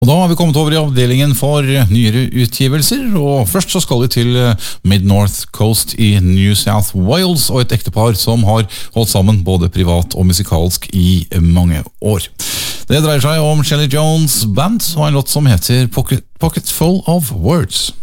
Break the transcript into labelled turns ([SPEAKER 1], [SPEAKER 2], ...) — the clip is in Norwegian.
[SPEAKER 1] Og da har vi kommet over i avdelingen for nyere utgivelser, og først så skal vi til Mid-North Coast i New South Wales, og et ektepar som har holdt sammen både privat og musikalsk i mange år. Det dreier seg om Shelley Jones Band og en låt som heter Pocket Full of Words.